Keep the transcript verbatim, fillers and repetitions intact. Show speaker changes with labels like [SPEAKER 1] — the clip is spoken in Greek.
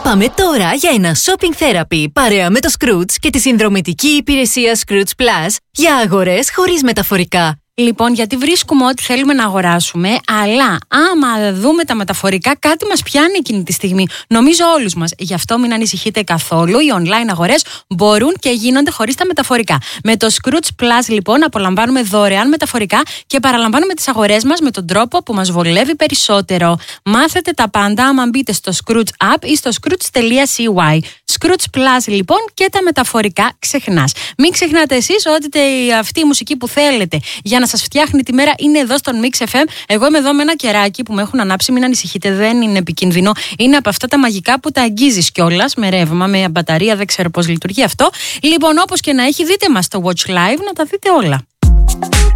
[SPEAKER 1] Πάμε τώρα για ένα shopping therapy παρέα με το Scrooge και τη συνδρομητική υπηρεσία Scrooge Plus για αγορές χωρίς μεταφορικά.
[SPEAKER 2] Λοιπόν, γιατί βρίσκουμε ό,τι θέλουμε να αγοράσουμε, αλλά άμα δούμε τα μεταφορικά, κάτι μας πιάνει εκείνη τη στιγμή. Νομίζω όλους μας. Γι' αυτό μην ανησυχείτε καθόλου. Οι online αγορές μπορούν και γίνονται χωρίς τα μεταφορικά. Με το Scrooge Plus, λοιπόν, απολαμβάνουμε δωρεάν μεταφορικά και παραλαμβάνουμε τις αγορές μας με τον τρόπο που μας βολεύει περισσότερο. Μάθετε τα πάντα άμα μπείτε στο Scrooge App ή στο scrooge τελεία c y. Scrooge Plus, λοιπόν, και τα μεταφορικά ξεχνάς. Μην ξεχνάτε εσείς ότι αυτή η μουσική που θέλετε για να σας φτιάχνει τη μέρα είναι εδώ στον Mix εφ εμ. Εγώ είμαι εδώ με ένα κεράκι που με έχουν ανάψει. Μην ανησυχείτε, δεν είναι επικίνδυνο. Είναι από αυτά τα μαγικά που τα αγγίζεις κιόλας με ρεύμα, με μπαταρία, δεν ξέρω πώς λειτουργεί αυτό. Λοιπόν, όπως και να έχει, δείτε μας στο Watch Live να τα δείτε όλα.